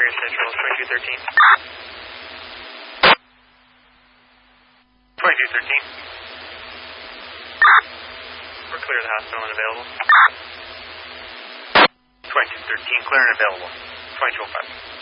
Area Central, 2213. 2213. We're clear of the hospital and available. 2213, clear and available. 2205.